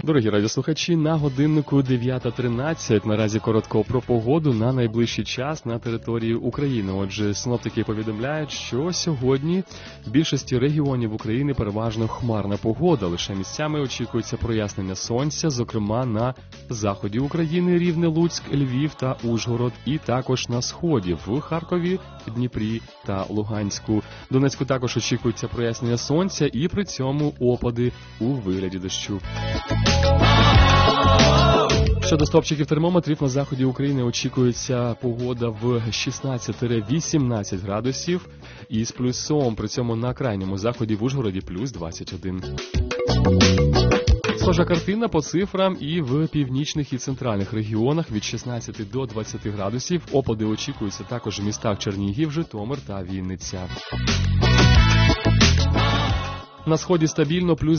Дорогі радіослухачі, на годиннику 9:13. Наразі коротко про погоду на найближчий час на території України. Отже, синоптики повідомляють, що сьогодні в більшості регіонів України переважно хмарна погода. Лише місцями очікується прояснення сонця, зокрема на заході України, Рівне, Луцьк, Львів та Ужгород, і також на сході в Харкові, Дніпрі та Луганську. В Донецьку також очікується прояснення сонця і при цьому опади у вигляді дощу. Щодо стопчиків термометрів, на заході України очікується погода в 16-18 градусів із плюсом, при цьому на крайньому заході в Ужгороді плюс 21. Схожа картина по цифрам і в північних і центральних регіонах від 16 до 20 градусів. Опади очікуються також в містах Чернігів, Житомир та Вінниця. На сході стабільно плюс